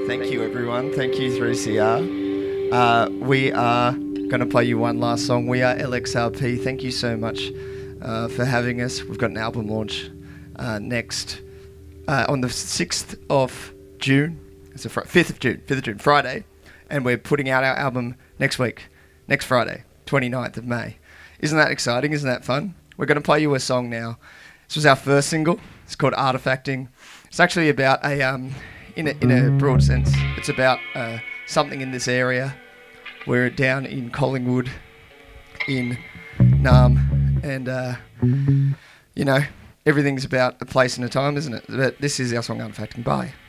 Thank you, everyone. Thank you, 3CR. We are going to play you one last song. We are LXRP. Thank you so much for having us. We've got an album launch next on the 6th of June. It's 5th of June, Friday. And we're putting out our album next week, next Friday, 29th of May. Isn't that exciting? Isn't that fun? We're going to play you a song now. This was our first single. It's called Artifacting. It's actually about in a broad sense, it's about something in this area. We're down in Collingwood, in Naarm, and everything's about a place and a time, isn't it? But this is our song Artifacting. Bye.